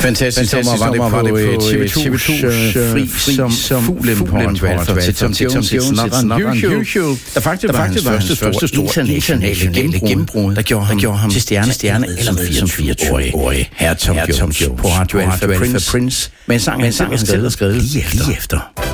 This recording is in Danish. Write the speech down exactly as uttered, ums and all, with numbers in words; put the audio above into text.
Fantastisk sommer var det på, var det på T V to's Fri som, som fuglen på en valgfald til Tom Jones. It's not unusual. Der faktisk var hans første store internationale gennembrud, der gjorde ham, gjorde ham til stjerne, stjerne allerede som fireogtyve-årig. Herre Tom Jones på Radio Alpha Prince, med en sang, han selv har skrevet lige efter.